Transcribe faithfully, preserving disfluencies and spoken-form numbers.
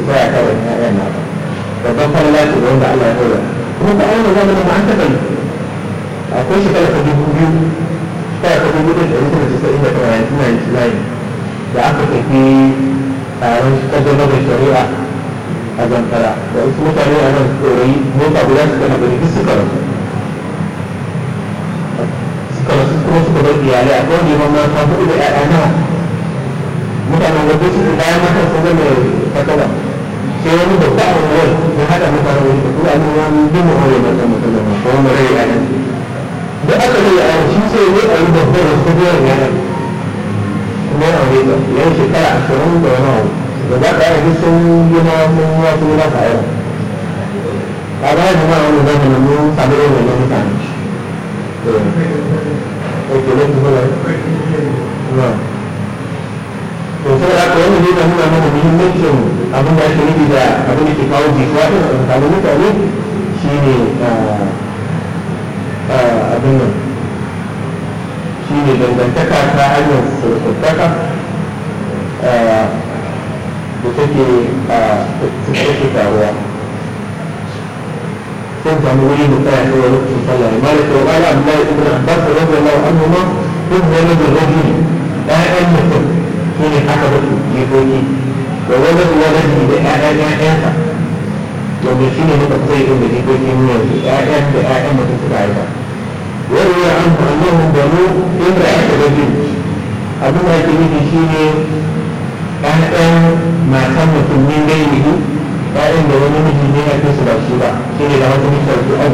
sai a kawai ƴaƴan naka babban falala ce da wanda Allah ya ɗora kuma ta auna zamanin ma an taɓa yi akwai shekara ta dubu biyu shekara ta dubu ɗaya da ɗari tara casa'in da tara yanzu na yanzu layi da aka tafi taron ƙaddamar da shari'a a Zamfara da wasu mutane a nan tsorayi mota guda suka na gari duk suka rasu suka rasu kuma suka bar iyalai akwai wanda ya mata hudu da ƴaƴa nawa mutanen wajen su bayan mata sun zama fatawa sai wani babba a wani ya haɗa mutane wani da kuma an wani bin wani mata mutum ko wani rai a nan da aka rai a shi sai ne a yi babban da su biyar yanar kuma ya aure ta yan shekara ashirin da wani abu da za ka yi sun yi na mun wasu na ka yau a bayan da ma wani zama na mun sami yin wani mutane ok ne kuma na to sai da aka wani zai nuna mana muhimmancin abin da ake nufi da abin da ke kawo jikuwa ɗin a tsakanin mutane shi ne abin nan shi ne dangantaka ta hanyar surkuttaka da take take taruwa sun samu wuri da tsaya ta wani kusur sallah ne malaka wa ƙala abdullahi ibn abbas da rabbi allahu anhu ma duk wani da rajuli ɗayan mutum su ne haka da su jikoki da wani da wani da ƴaƴan ƴaƴansa domin shi ne muka kusa yin da jikoki mu yanzu ƴaƴan da ƴaƴan mutum suka haifa wani ya an fa'annahun banu inda aka rajul abin da ake nufi shi ne ƴaƴan matan mutum ne gairihi ƴaƴan da wani miji ne ya fi su ba shi ba shi ne da wata misal su an